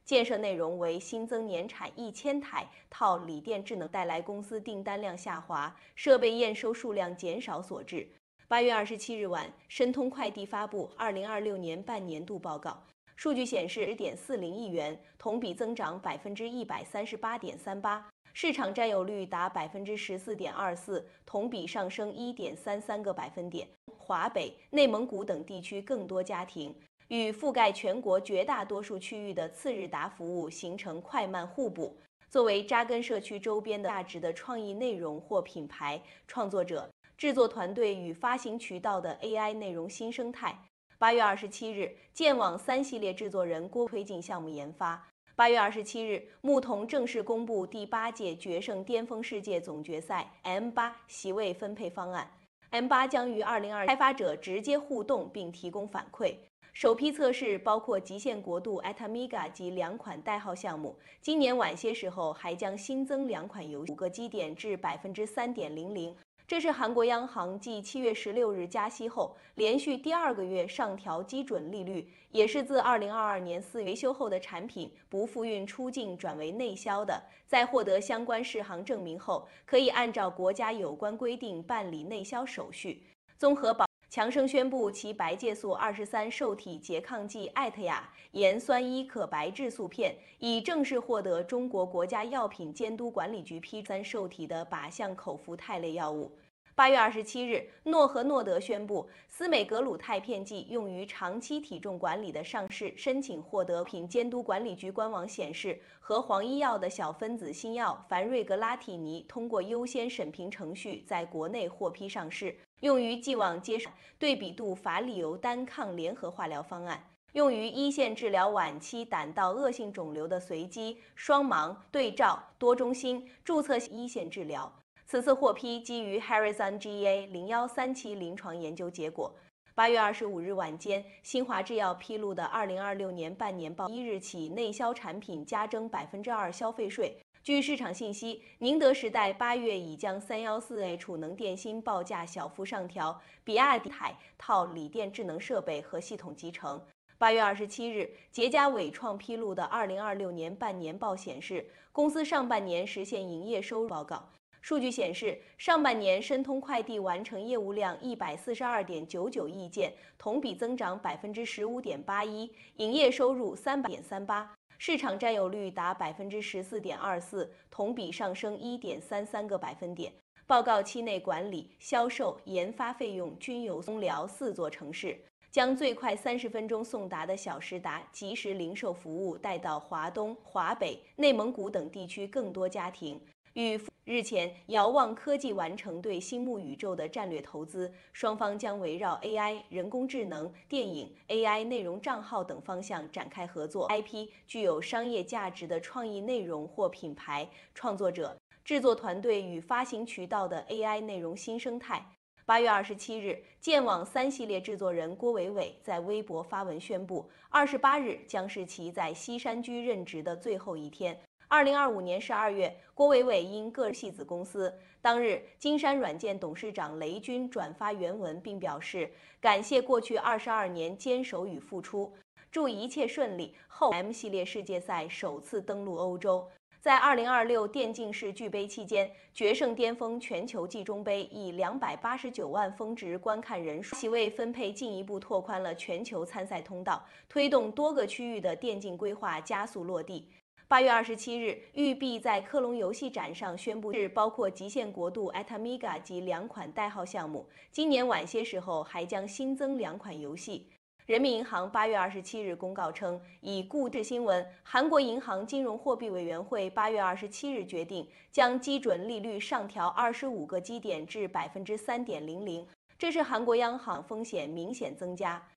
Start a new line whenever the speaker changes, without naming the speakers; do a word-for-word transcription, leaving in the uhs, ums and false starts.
建设内容为新增年产一千台套锂电智能，带来公司订单量下滑、设备验收数量减少所致。八月二十七日晚，申通快递发布二零二六年半年度报告。数据显示，十点四零亿元，同比增长百分之一百三十八点三八，市场占有率达百分之十四点二四，同比上升一点三三个百分点。华北、内蒙古等地区更多家庭与覆盖全国绝大多数区域的次日达服务形成快慢互补。作为扎根社区周边的价值的创意内容或品牌创作者、制作团队与发行渠道的 A I 内容新生态。八月二十七日，剑网三系列制作人郭推进项目研发。八月二十七日，牧童正式公布第八届决胜巅峰世界总决赛 M 八 席位分配方案。M 八 将于二零二开发者直接互动并提供反馈。首批测试包括极限国度 Atomiga 及两款代号项目，今年晚些时候还将新增两款游戏，五个基点至百分之三点零零。这是韩国央行继七月十六日加息后，连续第二个月上调基准利率，也是自二零二二年四月维修后的产品不付运出境转为内销的，在获得相关适航证明后，可以按照国家有关规定办理内销手续。综合保强生宣布其白介素二十三受体拮抗剂艾特雅盐酸伊可白质素片已正式获得中国国家药品监督管理局批三受体的靶向口服肽类药物。八月二十七日，诺和诺德宣布，司美格鲁肽片剂用于长期体重管理的上市申请获得品监督管理局官网显示，和黄医药的小分子新药凡瑞格拉体尼通过优先审评程序在国内获批上市，用于既往接受对比度法利尤单抗联合化疗方案，用于一线治疗晚期胆道恶性肿瘤的随机、双盲、对照、多中心注册一线治疗。此次获批基于 Horizon G A 零一三期临床研究结果。八月二十五日晚间，新华制药披露的二零二六年半年报，一日起内销产品加征百分之二消费税。据市场信息，宁德时代八月已将三一四 A 储能电芯报价小幅上调，比亚迪台套锂电智能设备和系统集成。八月二十七日，捷佳伟创披露的二零二六年半年报显示，公司上半年实现营业收入报告。数据显示，上半年申通快递完成业务量一百四十二点九九亿件，同比增长百分之十五点八一，营业收入三百点三八，市场占有率达百分之十四点二四，同比上升一点三三个百分点。报告期内，管理、销售、研发费用均由松辽四座城市将最快三十分钟送达的小时达即时零售服务带到华东、华北、内蒙古等地区更多家庭。与日前，遥望科技完成对星幕宇宙的战略投资，双方将围绕 A I、人工智能、电影、A I 内容账号等方向展开合作。I P 具有商业价值的创意内容或品牌创作者、制作团队与发行渠道的 A I 内容新生态。八月二十七日，剑网三系列制作人郭伟伟在微博发文宣布，二十八日将是其在西山居任职的最后一天。二零二五年十二月，郭伟伟因个人系子公司。当日，金山软件董事长雷军转发原文，并表示感谢过去二十二年坚守与付出，祝一切顺利。后 M 系列世界赛首次登陆欧洲。在二零二六电竞世俱杯期间，决胜巅峰全球季中杯以两百八十九万峰值观看人数席位分配进一步拓宽了全球参赛通道，推动多个区域的电竞规划加速落地。八月二十七日，育碧在科隆游戏展上宣布，是包括极限国度 Atomiga 及两款代号项目，今年晚些时候还将新增两款游戏。人民银行八月二十七日公告称，已故知新闻，韩国银行金融货币委员会八月二十七日决定将基准利率上调二十五个基点至百分之三点零零，这是韩国央行风险明显增加。